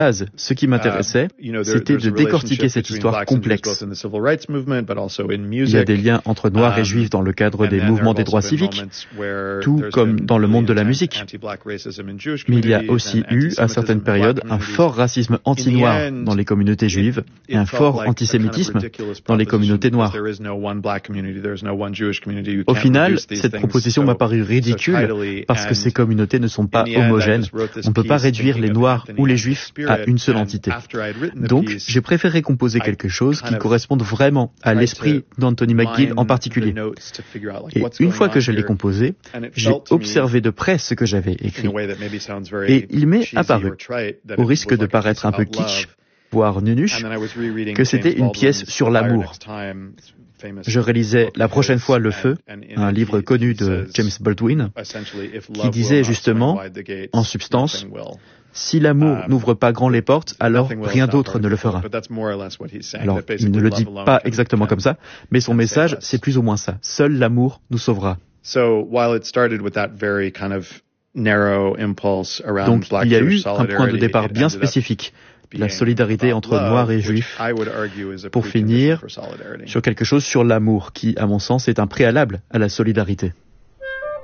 Ce qui m'intéressait, c'était de décortiquer cette histoire complexe. Il y a des liens entre Noirs et Juifs dans le cadre des mouvements des droits civiques, tout comme dans le monde de la musique. Mais il y a aussi eu, à certaines périodes, un fort racisme anti-noir dans les communautés juives et un fort antisémitisme dans les communautés noires. Au final, cette proposition m'a paru ridicule parce que ces communautés ne sont pas homogènes. On ne peut pas réduire les Noirs ou les Juifs à une seule entité. Donc, j'ai préféré composer quelque chose qui corresponde vraiment à l'esprit d'Anthony McGill en particulier. Et une fois que je l'ai composé, j'ai observé de près ce que j'avais écrit. Et il m'est apparu, au risque de paraître un peu kitsch, voire nunuche, que c'était une pièce sur l'amour. Je réalisais la prochaine fois Le Feu, un livre connu de James Baldwin, qui disait justement, en substance, si l'amour n'ouvre pas grand les portes, alors rien d'autre ne le fera. Alors, il ne le dit pas exactement comme ça, mais son message, c'est plus ou moins ça. Seul l'amour nous sauvera. Donc, il y a eu un point de départ bien spécifique, la solidarité entre Noirs et Juifs, pour finir sur quelque chose sur l'amour, qui, à mon sens, est un préalable à la solidarité.